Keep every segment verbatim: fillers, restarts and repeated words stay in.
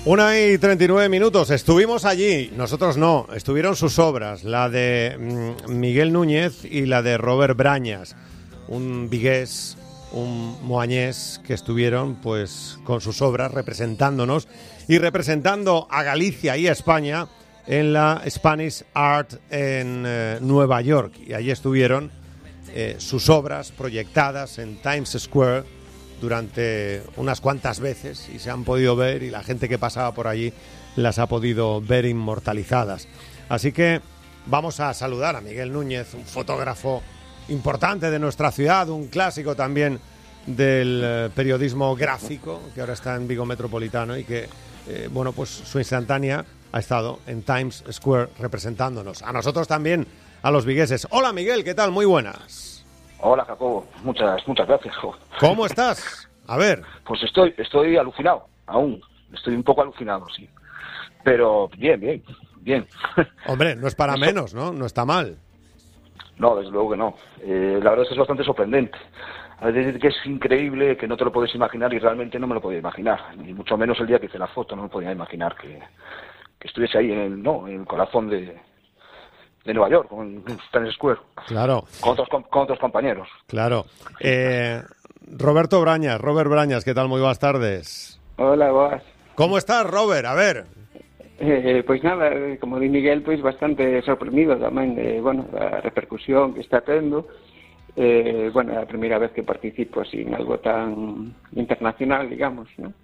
Una y treinta y nueve minutos. Estuvimos allí, nosotros no, estuvieron sus obras, la de mm, Miguel Núñez y la de Robert Brañas, un vigués, un moañés que estuvieron pues con sus obras representándonos y representando a Galicia y a España en la Spanish Art en eh, Nueva York. Y allí estuvieron eh, sus obras proyectadas en Times Square durante unas cuantas veces y se han podido ver, y la gente que pasaba por allí las ha podido ver inmortalizadas. Así que vamos a saludar a Miguel Núñez, un fotógrafo importante de nuestra ciudad, un clásico también del eh, periodismo gráfico, que ahora está en Vigo Metropolitano y que, eh, bueno, pues su instantánea ha estado en Times Square representándonos. A nosotros también, a los vigueses. Hola Miguel, ¿qué tal? Muy buenas. Hola Jacobo, muchas muchas gracias. ¿Cómo estás? A ver. Pues estoy estoy alucinado, aún. Estoy un poco alucinado, sí. Pero bien, bien, bien. Hombre, no es para menos, ¿no? No está mal. No, desde luego que no. Eh, la verdad es que es bastante sorprendente. A veces que es increíble, que no te lo puedes imaginar, y realmente no me lo podía imaginar. Ni mucho menos el día que hice la foto, no me podía imaginar que, que estuviese ahí en el, no, en el corazón de... de Nueva York, en Times Square. Claro. Con otros, con, con otros compañeros. Claro. Eh, Roberto Brañas, Robert Brañas, ¿qué tal? Muy buenas tardes. Hola, boas. ¿Cómo estás, Robert? A ver. Eh, pois nada, como di Miguel, pois bastante sorprendido tamén de, bueno, da repercusión que está tendo. Eh, bueno, é a primeira vez que participo así en algo tan internacional, digamos, ¿no?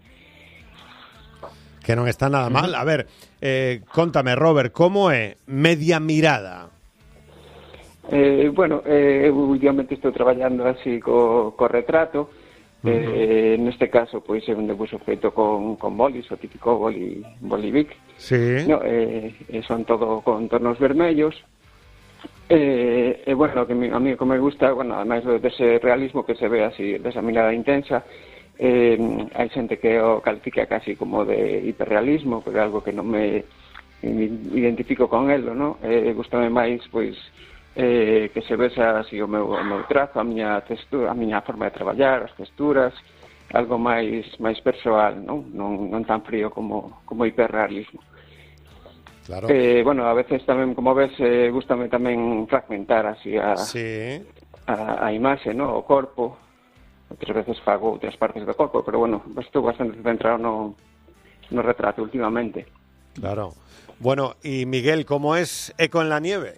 Que non está nada mal. A ver, eh, contame, Robert, como é Media Mirada? Eh, bueno, eh, eu últimamente estou traballando así co, co retrato. Eh, uh-huh. Neste caso, pois, é un debuxo feito con, con bolis, o típico boli, boli Bic. Sí. No, eh, son todo con tonos vermellos. Eh, e, bueno, que a mí como me gusta, bueno, además dese realismo que se ve así, desa mirada intensa, eh, hai xente que o califica casi como de hiperrealismo, pero é algo que non me, me identifico con elo, no? Eh, gustame máis, pois, eh, que se vesa así o meu, o meu trazo, a miña textura, a miña forma de traballar, as texturas, algo máis máis persoal, non? Non, non tan frío como como hiperrealismo. Claro. Eh, bueno, a veces tamén, como ves, eh, gustame tamén fragmentar así a, sí. a, a imaxe, no? O corpo. Outras veces fago outras partes do corpo, pero bueno, estou bastante centrado no, no retrato últimamente. Claro. Bueno, y Miguel, ¿cómo es Eco en la nieve?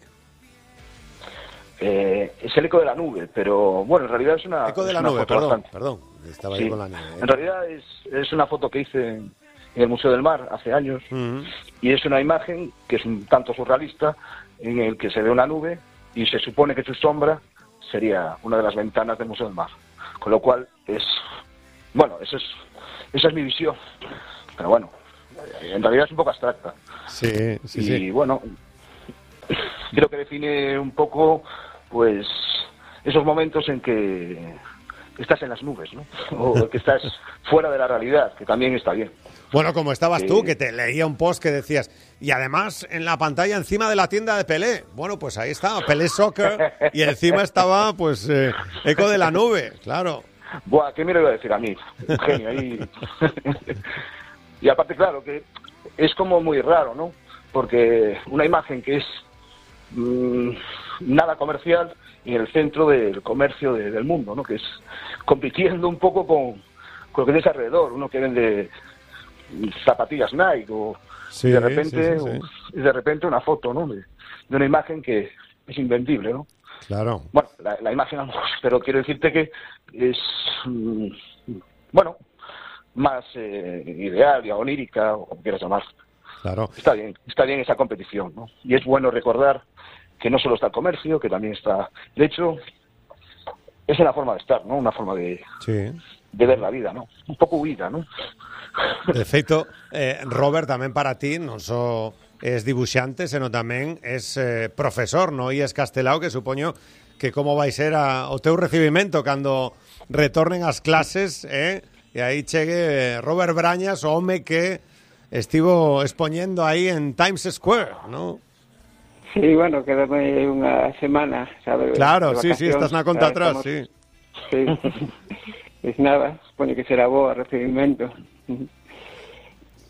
Eh, es el eco de la nube, pero bueno, en realidad es una... Eco de es la una nube, foto perdón, bastante. perdón, estaba sí. yo con la nieve. ¿eh? En realidad es, es una foto que hice en, en el Museo del Mar hace años, uh-huh. y es una imagen que es un tanto surrealista, en el que se ve una nube y se supone que su sombra sería una de las ventanas del Museo del Mar. Con lo cual es, bueno, eso es, esa es mi visión, pero bueno, en realidad es un poco abstracta. Sí, sí, y sí. bueno, creo que define un poco, pues, esos momentos en que estás en las nubes, ¿no? O que estás fuera de la realidad, que también está bien. Bueno, como estabas eh, tú, que te leía un post que decías, y además en la pantalla encima de la tienda de Pelé. Bueno, pues ahí estaba, Pelé Soccer, y encima estaba, pues, eh, Eco de la nube, claro. Buah, ¿qué me lo iba a decir a mí? Un genio ahí. Y aparte, claro, que es como muy raro, ¿no? Porque una imagen que es mmm, nada comercial y en el centro del comercio de, del mundo, ¿no? Que es compitiendo un poco con, con lo que tienes alrededor, uno que vende zapatillas Nike o sí, y de repente sí, sí, sí. y de repente una foto, ¿no? De, de una imagen que es invendible, ¿no? Claro. Bueno, la, la imagen, pero quiero decirte que es mmm, bueno, más eh, ideal, o onírica, o como quieras llamar. Claro. Está bien, está bien esa competición, ¿no? Y es bueno recordar que no solo está el comercio, que también está... De hecho, es una forma de estar, ¿no? Una forma de, sí. de ver la vida, ¿no? Un poco huida, ¿no? De feito, eh, Robert, tamén para ti non só es dibuixante, sino tamén es eh, profesor, no? E es Castelao, que supoño que como vai ser a, o teu recibimento cando retornen as clases, eh? E aí chegue Robert Brañas, o home que estivo expoñendo aí en Times Square, ¿no? Sí, bueno, quedame unha semana, sabes? Claro, sí, sí, estás na conta atrás, sí. Sí, pues nada, supoño que será bo o recibimento.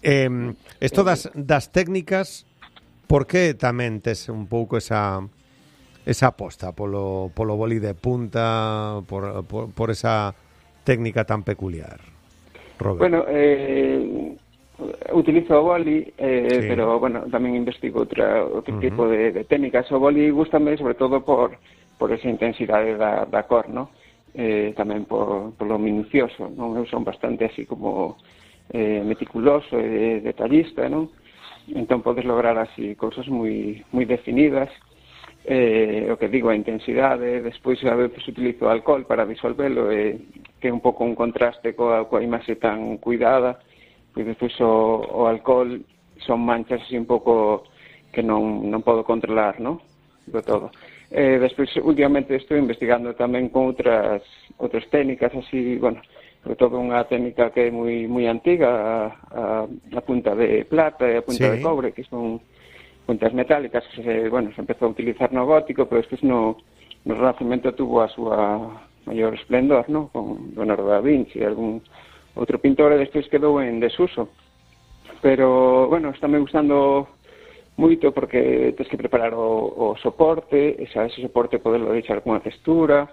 Eh, esto das, das técnicas, por que tamén tes un pouco esa esa aposta polo, polo boli de punta, por, por, por esa técnica tan peculiar, Robert? Bueno, eh, utilizo o boli, eh, Sí. pero bueno, tamén investigo outra, outro Uh-huh. tipo de, de técnicas. O boli gústame sobre todo por, por esa intensidade da, da cor, ¿no? Eh, tamén por, por lo minucioso, non? Eu son bastante así como eh, meticuloso e detallista, non? Entón podes lograr así cousas moi moi definidas. Eh, o que digo, a intensidade, despois a veces utilizo alcohol para disolvelo, eh, que é un pouco un contraste coa, coa imaxe tan cuidada, e despois o, o alcohol son manchas así un pouco que non, non podo controlar, ¿no? Do todo. Eh, despois, últimamente, estou investigando tamén con outras outras técnicas, así, bueno, sobre todo unha técnica que é moi moi antiga, a, a, a punta de plata e a punta Sí. de cobre, que son puntas metálicas que se, bueno, se empezou a utilizar no gótico, pero despois no, no Renacimento tuvo a súa maior esplendor, ¿no? Con Leonardo da Vinci e algún outro pintor, e despois quedou en desuso. Pero, bueno, está me gustando moito porque tens que preparar o, o soporte, esa, ese soporte poderlo deixar con a textura,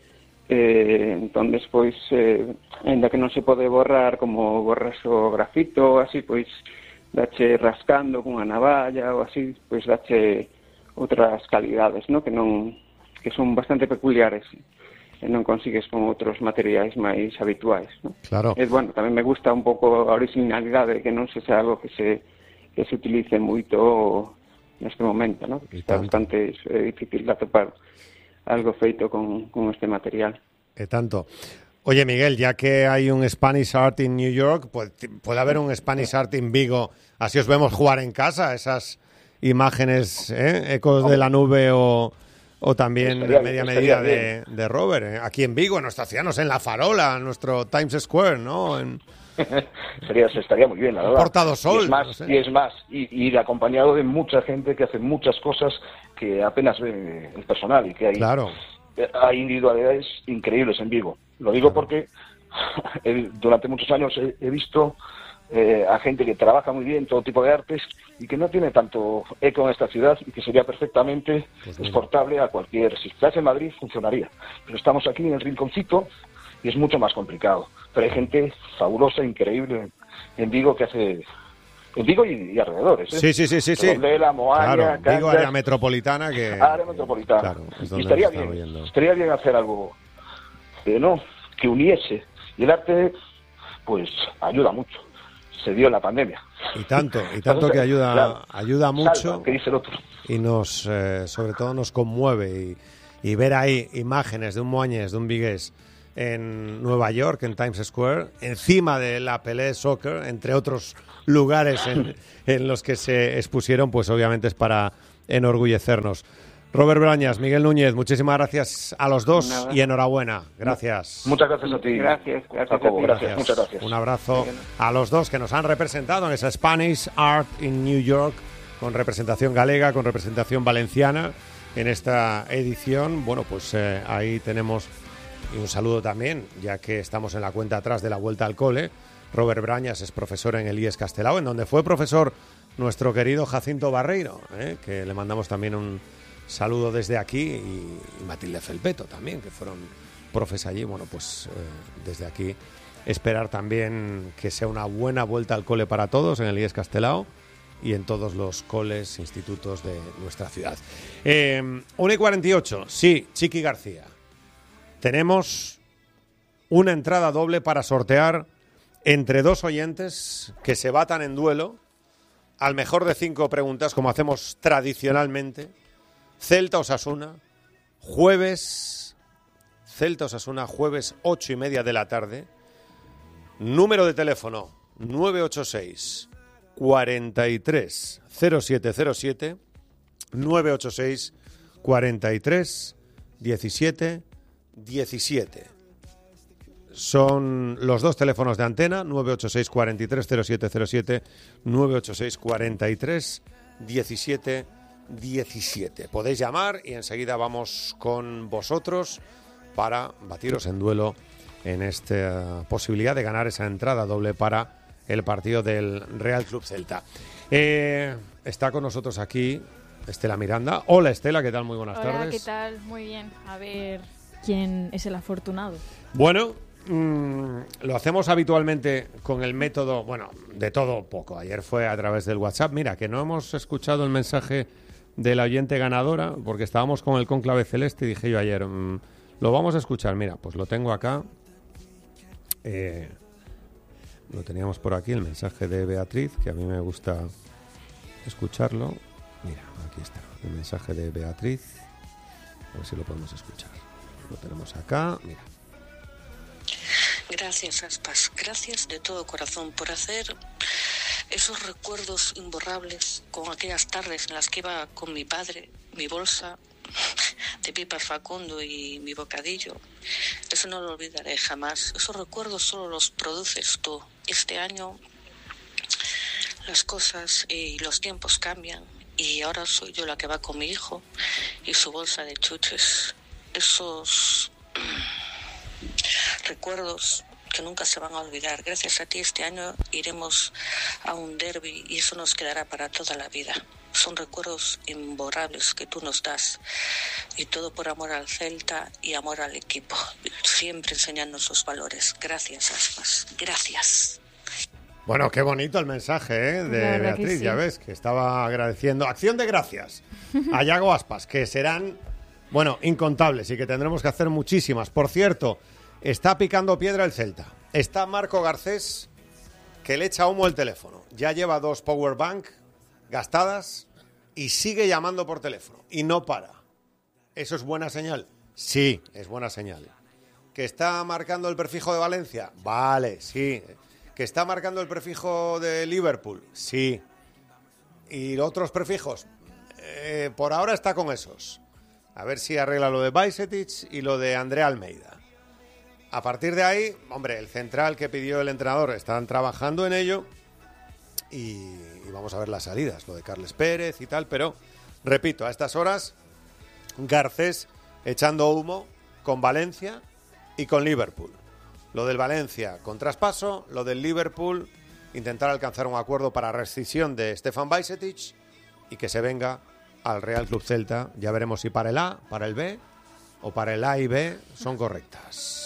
eh, entón despois, eh, ainda que non se pode borrar como borras o grafito, así, pois dache rascando cunha navalla ou así, pois dache outras calidades, ¿no? Que non que son bastante peculiares e non consigues con outros materiais máis habituais, ¿no? Claro. E, bueno, tamén me gusta un pouco a originalidade, que non se xa algo que se que se utilice moito neste momento, ¿no? E Está tanto. bastante é difícil de atopar algo feito con, con este material. E tanto. Oye, Miguel, ya que hay un Spanish Art in New York, pues, puede haber un Spanish Art in Vigo. Así os vemos jugar en casa, esas imágenes, ¿eh? Ecos de la nube o, o también Estaría de media bien, medida estaría de, de Robert. ¿eh? Aquí en Vigo, en nuestra ciudad, no sé, en La Farola, en nuestro Times Square, ¿no? En Sería, estaría muy bien, la verdad. Portado Sol, Y es más, no sé. y es más, y, y acompañado de mucha gente que hace muchas cosas que apenas ve el personal y que hay, Claro. hay individualidades increíbles en Vigo. Lo digo porque he- durante muchos años he, he visto eh, a gente que trabaja muy bien todo tipo de artes y que no tiene tanto eco en esta ciudad y que sería perfectamente Pues mira. exportable a cualquier... Si estás en Madrid funcionaría, pero estamos aquí en el rinconcito y es mucho más complicado. Pero hay gente fabulosa, increíble en Vigo que hace... En Vigo y, y alrededores, ¿eh? Sí, sí, sí, sí, sí. Redondela, Moaña, Claro, Vigo, Cangas, área metropolitana que... área metropolitana. Claro, es y donde estaría nos está bien, oyendo. estaría bien hacer algo, eh, ¿no? Que uniese. Y el arte, pues, ayuda mucho. Se dio en la pandemia. Y tanto, y tanto que ayuda, Claro. ayuda mucho. Salva, que dice el otro. Y nos, eh, sobre todo nos conmueve y, y ver ahí imágenes de un moañés, de un vigués en Nueva York, en Times Square, encima de la Pelé de Soccer, entre otros lugares en, en los que se expusieron, pues obviamente es para enorgullecernos. Robert Brañas, Miguel Núñez, muchísimas gracias a los dos Nada. y enhorabuena. Gracias. Muchas gracias a ti. Gracias, gracias Jacobo, a ti. gracias, muchas gracias. Un abrazo a los dos que nos han representado en esa Spanish Art in New York, con representación galega, con representación valenciana en esta edición. Bueno, pues eh, ahí tenemos, y un saludo también, ya que estamos en la cuenta atrás de la Vuelta al Cole. Robert Brañas es profesor en el I E S Castelao, en donde fue profesor nuestro querido Jacinto Barreiro, ¿eh? Que le mandamos también un saludo desde aquí, y, y Matilde Felpeto también, que fueron profes allí. Bueno, pues eh, desde aquí esperar también que sea una buena vuelta al cole para todos en el I E S Castelao y en todos los coles, institutos de nuestra ciudad. Eh, una y cuarenta y ocho, sí, Chiqui García. Tenemos una entrada doble para sortear entre dos oyentes que se batan en duelo al mejor de cinco preguntas, como hacemos tradicionalmente. Celta Osasuna, jueves, Celta Osasuna, jueves ocho y media de la tarde. Número de teléfono nueve ocho seis, cuarenta y tres, cero siete cero siete, nueve ocho seis, cuarenta y tres, diecisiete, diecisiete. Son los dos teléfonos de antena, nueve ocho seis, cuarenta y tres, cero siete cero siete, nueve ocho seis, cuarenta y tres, diecisiete, diecisiete. Podéis llamar y enseguida vamos con vosotros para batiros en duelo en esta posibilidad de ganar esa entrada doble para el partido del Real Club Celta. Eh, está con nosotros aquí Estela Miranda. Hola Estela, ¿qué tal? Muy buenas Hola, tardes. ¿qué tal? Muy bien. A ver quién es el afortunado. Bueno, mmm, lo hacemos habitualmente con el método, bueno, de todo poco. Ayer fue a través del WhatsApp. Mira, que no hemos escuchado el mensaje de la oyente ganadora, porque estábamos con el cónclave celeste y dije yo ayer, mmm, lo vamos a escuchar. Mira, pues lo tengo acá. Eh, lo teníamos por aquí, el mensaje de Beatriz, que a mí me gusta escucharlo. Mira, aquí está, el mensaje de Beatriz. A ver si lo podemos escuchar. Lo tenemos acá, mira. Gracias, Aspas. Gracias de todo corazón por hacer esos recuerdos imborrables con aquellas tardes en las que iba con mi padre, mi bolsa de pipas Facundo y mi bocadillo. Eso no lo olvidaré jamás. Esos recuerdos solo los produces tú. Este año las cosas y los tiempos cambian y ahora soy yo la que va con mi hijo y su bolsa de chuches. Esos recuerdos que nunca se van a olvidar. Gracias a ti este año iremos a un derbi y eso nos quedará para toda la vida. Son recuerdos imborrables que tú nos das y todo por amor al Celta y amor al equipo, siempre enseñando sus valores. Gracias, Aspas, gracias. Bueno, qué bonito el mensaje, ¿eh? de Beatriz, sí. Ya ves, que estaba agradeciendo. Acción de gracias a Yago Aspas, que serán, bueno, incontables y que tendremos que hacer muchísimas. Por cierto, está picando piedra el Celta. Está Marco Garcés, que le echa humo el teléfono. Ya lleva dos powerbank gastadas y sigue llamando por teléfono. Y no para. ¿Eso es buena señal? Sí, es buena señal. ¿Que está marcando el prefijo de Valencia? Vale, sí. ¿Que está marcando el prefijo de Liverpool? Sí. ¿Y otros prefijos? Eh, por ahora está con esos. A ver si arregla lo de Bajcetic y lo de André Almeida. A partir de ahí, hombre, el central que pidió el entrenador, están trabajando en ello y, y vamos a ver las salidas, lo de Carles Pérez y tal, pero, repito, a estas horas, Garcés echando humo con Valencia y con Liverpool. Lo del Valencia con traspaso, lo del Liverpool intentar alcanzar un acuerdo para rescisión de Stefan Bajcetic y que se venga al Real Club Celta. Ya veremos si para el A, para el B o para el A y B son correctas.